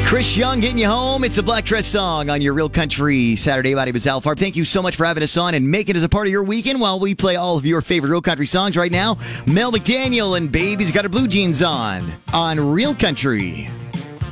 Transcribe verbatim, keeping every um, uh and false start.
Chris Young getting you home. It's a Black Dress Song on your Real Country Saturday. My name is Al Farb. Thank you so much for having us on and making us a part of your weekend while we play all of your favorite Real Country songs right now. Mel McDaniel and Baby's Got Her Blue Jeans on on Real Country.